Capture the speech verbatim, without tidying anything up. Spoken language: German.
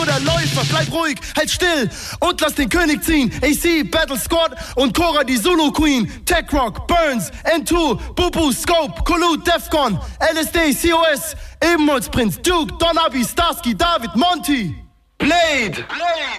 nur der Läufer. Bleib ruhig, halt still und lass den König ziehen. A C, Battle Squad und Cora, die Zulu Queen. Tech Rock, Burns, N zwei, Bubu, Scope, Kulu, Defcon, L S D, C O S, Ebenholz Prinz, Duke, Don Abi, Starsky, David, Monty. Blade! Blade!